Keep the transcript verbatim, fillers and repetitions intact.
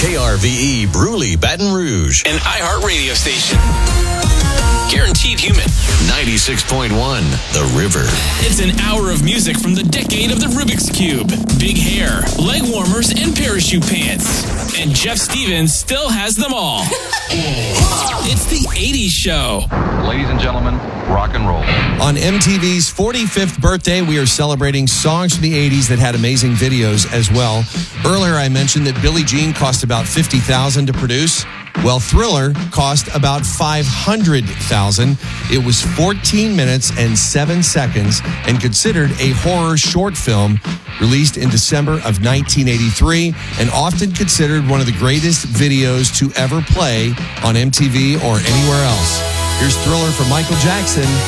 K R V E Bruley, Baton Rouge. An iHeart radio station. Guaranteed human. ninety-six point one, The River. It's an hour of music from the decade of the Rubik's Cube. Big hair, leg warmers, and parachute pants. And Jeff Stevens still has them all. It's the eighties show. Ladies and gentlemen, rock and roll. On M T V's forty-fifth birthday, we are celebrating songs from the eighties that had amazing videos as well. Earlier, I mentioned that Billie Jean cost about fifty thousand dollars to produce. Well, Thriller cost about five hundred thousand dollars. It was fourteen minutes and seven seconds and considered a horror short film released in December of nineteen eighty-three and often considered one of the greatest videos to ever play on M T V or anywhere else. Here's Thriller from Michael Jackson.